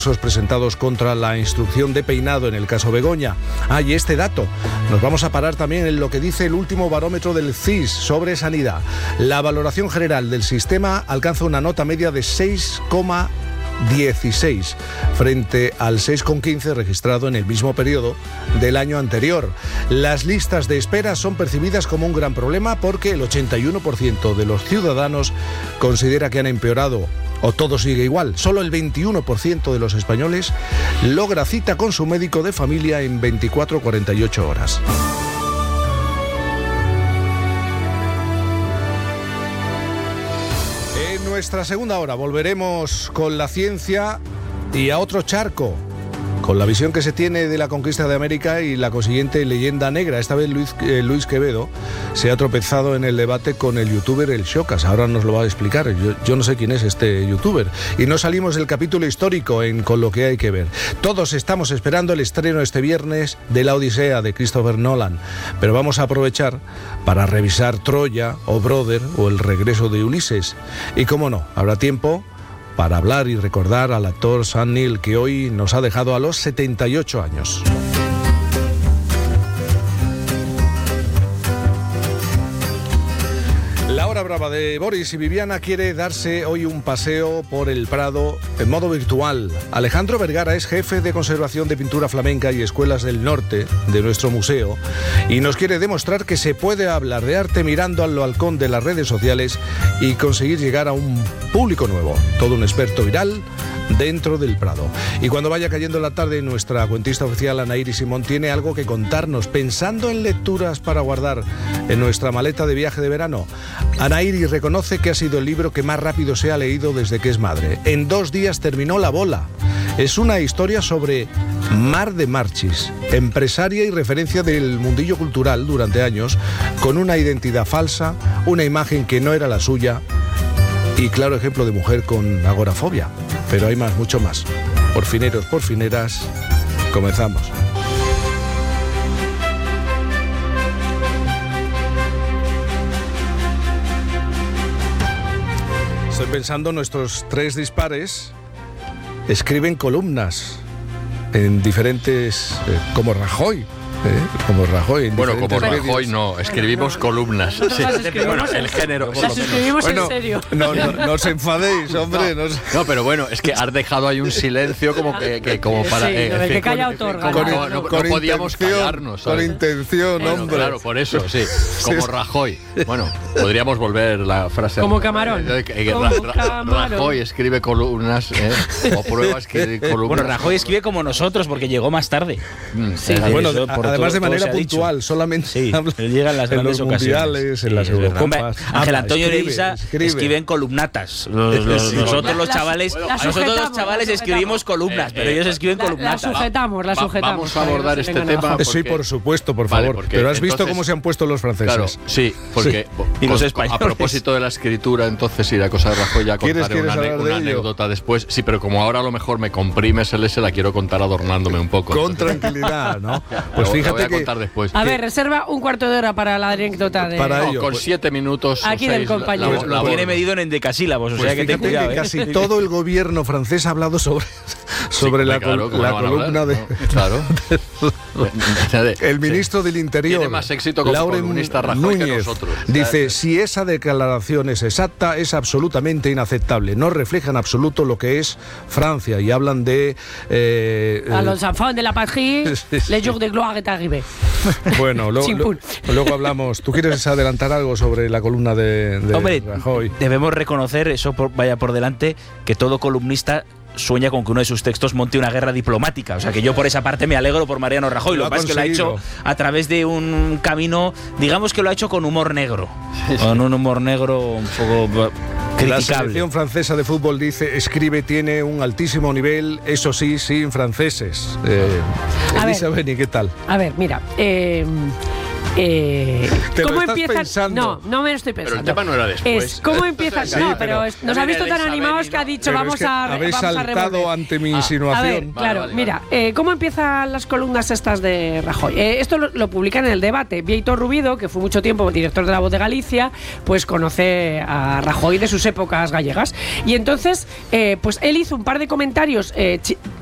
presentados contra la instrucción de peinado en el caso Begoña. Y este dato, nos vamos a parar también en lo que dice el último barómetro del CIS sobre sanidad. La valoración general del sistema alcanza una nota media de 6,16 frente al 6,15 registrado en el mismo periodo del año anterior. Las listas de espera son percibidas como un gran problema porque el 81% de los ciudadanos considera que han empeorado o todo sigue igual. Solo el 21% de los españoles logra cita con su médico de familia en 24 o 48 horas. En nuestra segunda hora volveremos con la ciencia y a otro charco, con la visión que se tiene de la conquista de América y la consiguiente leyenda negra. Esta vez Luis Quevedo se ha tropezado en el debate con el youtuber El Xocas. Ahora nos lo va a explicar. Yo no sé quién es este youtuber. Y no salimos del capítulo histórico en Con lo que hay que ver. Todos estamos esperando el estreno este viernes de La Odisea de Christopher Nolan. Pero vamos a aprovechar para revisar Troya o Brother o El regreso de Ulises. Y cómo no, habrá tiempo para hablar y recordar al actor Sam Neill, que hoy nos ha dejado a los 78 años. La hora brava de Boris y Viviana quiere darse hoy un paseo por el Prado en modo virtual. Alejandro Vergara es jefe de conservación de pintura flamenca y escuelas del norte de nuestro museo y nos quiere demostrar que se puede hablar de arte mirando al balcón de las redes sociales y conseguir llegar a un público nuevo. Todo un experto viral dentro del Prado. Y cuando vaya cayendo la tarde, nuestra cuentista oficial Anaíri Simón tiene algo que contarnos, pensando en lecturas para guardar en nuestra maleta de viaje de verano. Anaíri reconoce que ha sido el libro que más rápido se ha leído desde que es madre. En 2 días terminó La bola. Es una historia sobre Mar de Marchis, empresaria y referencia del mundillo cultural durante años, con una identidad falsa, una imagen que no era la suya y claro ejemplo de mujer con agorafobia. Pero hay más, mucho más. Porfineros, porfineras, comenzamos. Estoy pensando, nuestros 3 dispares escriben columnas en diferentes, como Rajoy. Como Rajoy. Bueno, como Rajoy no, escribimos columnas. Sí. Bueno, el género. Las escribimos en serio. No os enfadéis, hombre. No, pero bueno, es que has dejado ahí un silencio como como para... Sí, que calla otorga. No podíamos callarnos, ¿sabes? Con intención, hombre. Claro, por eso, sí. Como Rajoy. Bueno, podríamos volver la frase... Como Camarón. Rajoy escribe columnas, o prueba a escribir columnas. Bueno, Rajoy escribe como nosotros, porque llegó más tarde. Sí. Bueno, además de manera puntual, solamente sí, él llega en las grandes los ocasiones. mundiales, en las Eurocopas. Ángel Antonio Leisa escribe en columnatas. Nosotros los chavales escribimos columnas, pero ellos escriben columnatas. La sujetamos. Vamos a abordar este tema. Sí, por supuesto, por favor. Pero has visto cómo se han puesto los franceses. Claro, sí, porque y los españoles. A propósito de la escritura, entonces, y la cosa de Rajoy, ya contaré una anécdota después. Sí, pero como ahora a lo mejor me comprimes el S, la quiero contar adornándome un poco. Con tranquilidad, ¿no? Pues fíjate que... Después. A ver, reserva un cuarto de hora para la anécdota de... Para ello, con 7 minutos aquí del compañero. Lo tiene medido en endecasílabos, o sea que ten cuidado. Que casi todo el gobierno francés ha hablado sobre la columna de... Claro. El ministro del Interior, tiene más éxito como columnista Rajoy Núñez, que nosotros. Dice, si esa declaración es exacta, es absolutamente inaceptable. No refleja en absoluto lo que es Francia. Y hablan de... a los enfants de la patrie, les jours de gloire est arrivé. Bueno, luego hablamos. ¿Tú quieres adelantar algo sobre la columna de Rajoy? Debemos reconocer, eso vaya por delante, que todo columnista sueña con que uno de sus textos monte una guerra diplomática. O sea que yo por esa parte me alegro por Mariano Rajoy. Lo que pasa es que lo ha hecho a través de un camino, digamos que lo ha hecho con humor negro. Con un humor negro un poco criticable. La selección francesa de fútbol escribe, tiene un altísimo nivel, eso sí, sin franceses. Elisa Beni, ¿qué tal? A ver, mira, ¿Cómo empiezan? No me lo estoy pensando. Pero el tema no era después. Es cómo empiezan. Sí, no, pero nos ha visto tan animados que ha dicho vamos a habéis saltado ante mi insinuación. A ver, claro, mira, ¿cómo empiezan las columnas estas de Rajoy? Esto lo publican en El Debate. Víctor Rubido, que fue mucho tiempo director de La Voz de Galicia, pues conoce a Rajoy de sus épocas gallegas. Y entonces, pues él hizo un par de comentarios